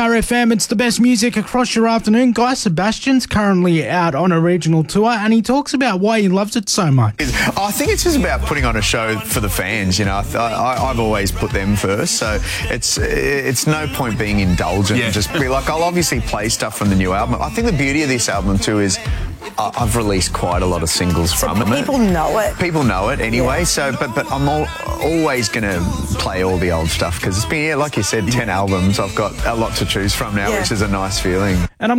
StarFM, it's the best music across your afternoon. Guy Sebastian's currently out on a regional tour and he talks about why he loves it so much. I think it's just about putting on a show for the fans, you know. I've always put them first, so it's no point being indulgent and just be like, I'll obviously play stuff from the new album. I think the beauty of this album too is I've released quite a lot of singles from it. People know it. People know it anyway, so but I'm always going to play all the old stuff because it's been, like you said, 10 albums. I've got a lot to choose from now, which is a nice feeling. And I'm